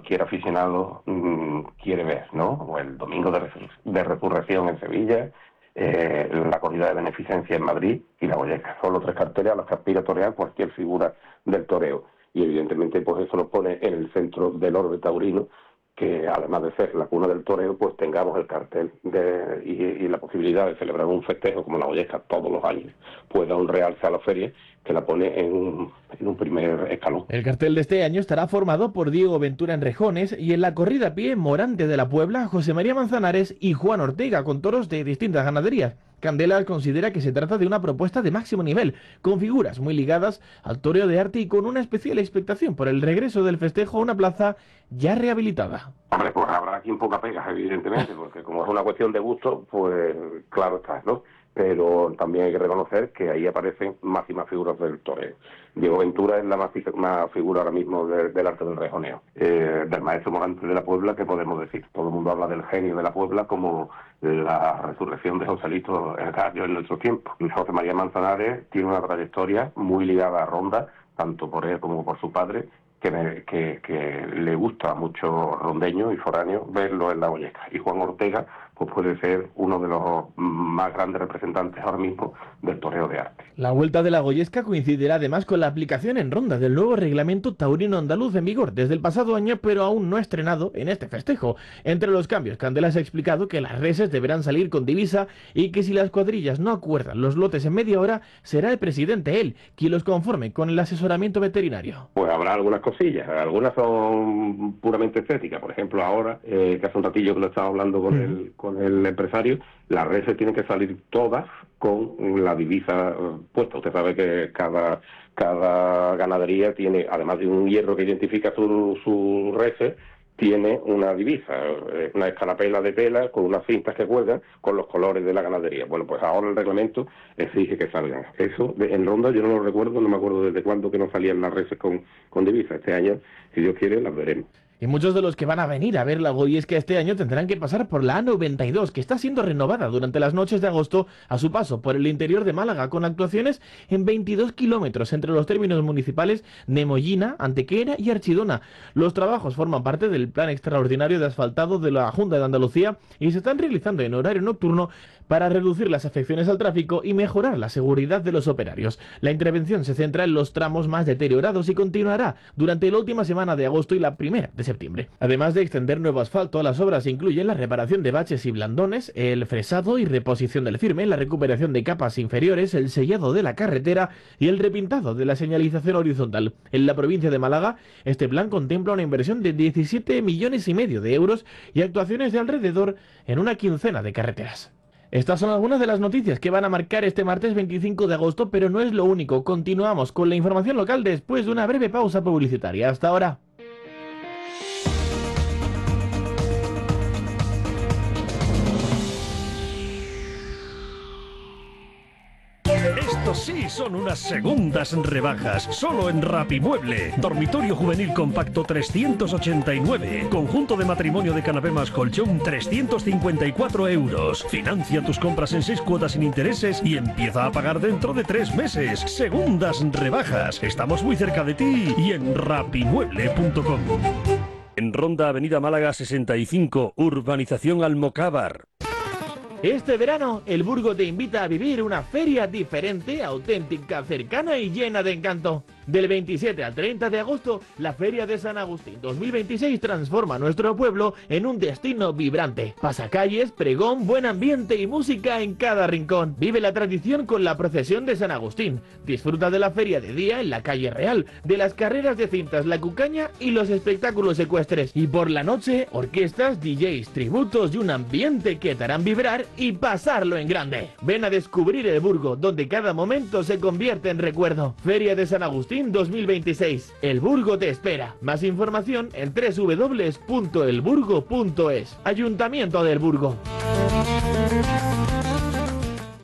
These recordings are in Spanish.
cualquier aficionado quiere ver, ¿no? O el domingo de resurrección en Sevilla, la corrida de beneficencia en Madrid y la Goyesca. Son los 3 carteles a los que aspira a torear cualquier figura del toreo. Y evidentemente pues eso nos pone en el centro del orbe taurino, que además de ser la cuna del toreo, pues tengamos el cartel y la posibilidad de celebrar un festejo como la Goyesca todos los años, pues da un realce a la feria que la pone en un primer escalón. El cartel de este año estará formado por Diego Ventura en Rejones y en la corrida a pie Morante de la Puebla, José María Manzanares y Juan Ortega, con toros de distintas ganaderías. Candelas considera que se trata de una propuesta de máximo nivel, con figuras muy ligadas al toreo de arte y con una especial expectación por el regreso del festejo a una plaza ya rehabilitada. Hombre, pues habrá quien poca pega, evidentemente, porque como es una cuestión de gusto, pues claro está, ¿no? Pero también hay que reconocer que ahí aparecen más y más figuras del toreo. Diego Ventura es la más figura ahora mismo del arte del rejoneo. Del maestro Morante de la Puebla, ¿qué podemos decir? Todo el mundo habla del genio de la Puebla como la resurrección de Joselito el Gallo en nuestro tiempo. Y José María Manzanares tiene una trayectoria muy ligada a Ronda, tanto por él como por su padre, que le gusta mucho rondeño y foráneo verlo en la Goyesca. Y Juan Ortega pues puede ser uno de los más grandes representantes ahora mismo del toreo de arte. La vuelta de la Goyesca coincidirá además con la aplicación en Ronda del nuevo reglamento taurino andaluz en vigor desde el pasado año, pero aún no estrenado en este festejo. Entre los cambios, Candelas ha explicado que las reses deberán salir con divisa y que si las cuadrillas no acuerdan los lotes en media hora, será el presidente él quien los conforme con el asesoramiento veterinario. Pues habrá algunas cosillas, algunas son puramente estéticas. Por ejemplo, ahora, que hace un ratillo que lo estaba hablando con el empresario, las reses tienen que salir todas con la divisa puesta. Usted sabe que cada ganadería tiene, además de un hierro que identifica su reses, tiene una divisa, una escarapela de tela con unas cintas que cuelgan con los colores de la ganadería. Bueno, pues ahora el reglamento exige que salgan. Eso, en Ronda yo no lo recuerdo, no me acuerdo desde cuándo que no salían las reses con divisa. Este año, si Dios quiere, las veremos. Y muchos de los que van a venir a ver la Goyesca este año tendrán que pasar por la A92, que está siendo renovada durante las noches de agosto a su paso por el interior de Málaga, con actuaciones en 22 kilómetros entre los términos municipales de Mollina, Antequera y Archidona. Los trabajos forman parte del plan extraordinario de asfaltado de la Junta de Andalucía y se están realizando en horario nocturno para reducir las afecciones al tráfico y mejorar la seguridad de los operarios. La intervención se centra en los tramos más deteriorados y continuará durante la última semana de agosto y la primera de septiembre. Además de extender nuevo asfalto, las obras incluyen la reparación de baches y blandones, el fresado y reposición del firme, la recuperación de capas inferiores, el sellado de la carretera y el repintado de la señalización horizontal. En la provincia de Málaga, este plan contempla una inversión de 17,5 millones de euros y actuaciones de alrededor en una quincena de carreteras. Estas son algunas de las noticias que van a marcar este martes 25 de agosto, pero no es lo único. Continuamos con la información local después de una breve pausa publicitaria. Hasta ahora. Estos sí son unas segundas rebajas, solo en Rapimueble. Dormitorio juvenil compacto 389. Conjunto de matrimonio de canapé más colchón 354 euros. Financia tus compras en 6 cuotas sin intereses y empieza a pagar dentro de 3 meses. Segundas rebajas. Estamos muy cerca de ti y en rapimueble.com. En Ronda, Avenida Málaga 65, Urbanización Almocávar. Este verano, el Burgo te invita a vivir una feria diferente, auténtica, cercana y llena de encanto. Del 27 al 30 de agosto, la Feria de San Agustín 2026 transforma nuestro pueblo en un destino vibrante. Pasacalles, pregón, buen ambiente y música en cada rincón. Vive la tradición con la procesión de San Agustín. Disfruta de la feria de día en la calle Real, de las carreras de cintas, la cucaña y los espectáculos ecuestres. Y por la noche, orquestas, DJs, tributos y un ambiente que te harán vibrar y pasarlo en grande. Ven a descubrir el Burgo, donde cada momento se convierte en recuerdo. Feria de San Agustín 2026. El Burgo te espera. Más información en www.elburgo.es. Ayuntamiento del Burgo.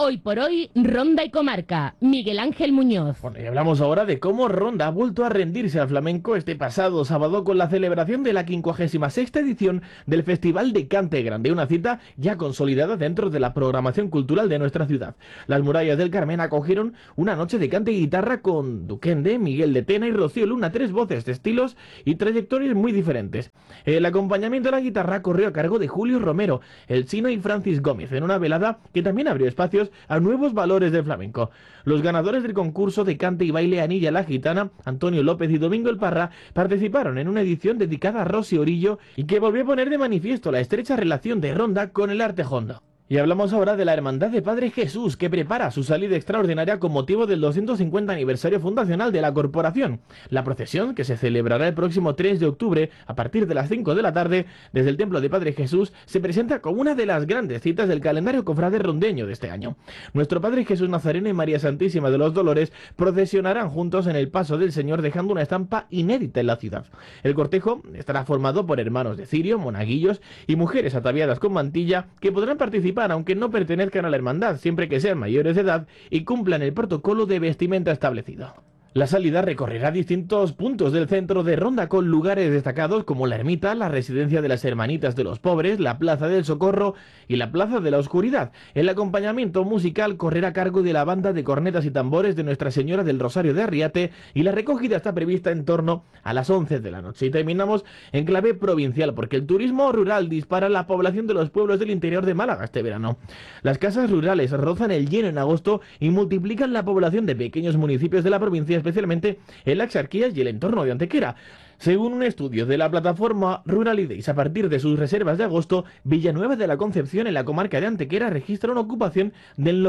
Hoy por hoy, Ronda y Comarca. Miguel Ángel Muñoz. Bueno, y hablamos ahora de cómo Ronda ha vuelto a rendirse al flamenco este pasado sábado con la celebración de la 56ª edición del Festival de Cante Grande, una cita ya consolidada dentro de la programación cultural de nuestra ciudad. Las Murallas del Carmen acogieron una noche de cante y guitarra con Duquende, Miguel de Tena y Rocío Luna, 3 voces de estilos y trayectorias muy diferentes. El acompañamiento de la guitarra corrió a cargo de Julio Romero, El Chino y Francis Gómez, en una velada que también abrió espacios a nuevos valores del flamenco. Los ganadores del concurso de cante y baile Anilla la Gitana, Antonio López y Domingo El Parra, participaron en una edición dedicada a Rosy Orillo y que volvió a poner de manifiesto la estrecha relación de Ronda con el arte hondo. Y hablamos ahora de la Hermandad de Padre Jesús, que prepara su salida extraordinaria con motivo del 250 aniversario fundacional de la corporación. La procesión, que se celebrará el próximo 3 de octubre a partir de las 5 de la tarde desde el Templo de Padre Jesús, se presenta como una de las grandes citas del calendario cofrade rondeño de este año. Nuestro Padre Jesús Nazareno y María Santísima de los Dolores procesionarán juntos en el Paso del Señor, dejando una estampa inédita en la ciudad. El cortejo estará formado por hermanos de cirio, monaguillos y mujeres ataviadas con mantilla que podrán participar aunque no pertenezcan a la hermandad, siempre que sean mayores de edad y cumplan el protocolo de vestimenta establecido. La salida recorrerá distintos puntos del centro de Ronda con lugares destacados como la ermita, la residencia de las Hermanitas de los Pobres, la Plaza del Socorro y la Plaza de la Oscuridad. El acompañamiento musical correrá a cargo de la banda de cornetas y tambores de Nuestra Señora del Rosario de Arriate y la recogida está prevista en torno a las 11 de la noche. Y terminamos en clave provincial porque el turismo rural dispara la población de los pueblos del interior de Málaga este verano. Las casas rurales rozan el lleno en agosto y multiplican la población de pequeños municipios de la provincia, especialmente en las Axarquías y el entorno de Antequera. Según un estudio de la plataforma Ruralidays, a partir de sus reservas de agosto, Villanueva de la Concepción, en la comarca de Antequera, registra una ocupación del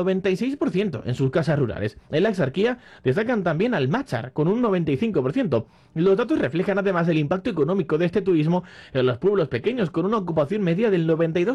96% en sus casas rurales. En la Axarquía destacan también Almáchar, con un 95%. Los datos reflejan además el impacto económico de este turismo en los pueblos pequeños, con una ocupación media del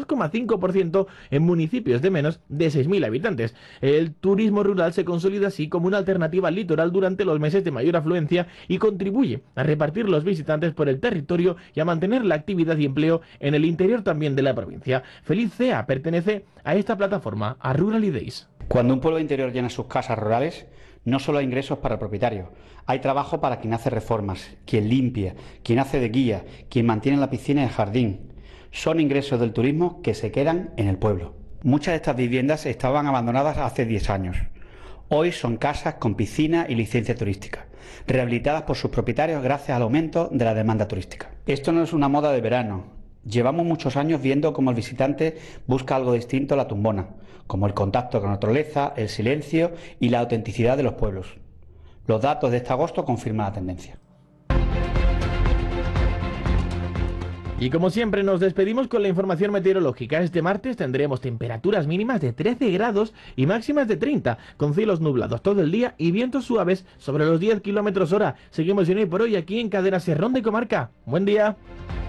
92,5% en municipios de menos de 6.000 habitantes. El turismo rural se consolida así como una alternativa al litoral durante los meses de mayor afluencia y contribuye a repartir los visitantes por el territorio y a mantener la actividad y empleo en el interior también de la provincia. Feliz Cea pertenece a esta plataforma, a Ruralidays. Cuando un pueblo interior llena sus casas rurales, no solo hay ingresos para el propietario, hay trabajo para quien hace reformas, quien limpia, quien hace de guía, quien mantiene la piscina y el jardín. Son ingresos del turismo que se quedan en el pueblo. Muchas de estas viviendas estaban abandonadas hace 10 años. Hoy son casas con piscina y licencia turística, rehabilitadas por sus propietarios gracias al aumento de la demanda turística. Esto no es una moda de verano. Llevamos muchos años viendo cómo el visitante busca algo distinto a la tumbona, como el contacto con la naturaleza, el silencio y la autenticidad de los pueblos. Los datos de este agosto confirman la tendencia. Y como siempre nos despedimos con la información meteorológica. Este martes tendremos temperaturas mínimas de 13 grados y máximas de 30, con cielos nublados todo el día y vientos suaves sobre los 10 km/h. Seguimos en Hoy por Hoy aquí en Cadena Ser Ronda y Comarca. Buen día.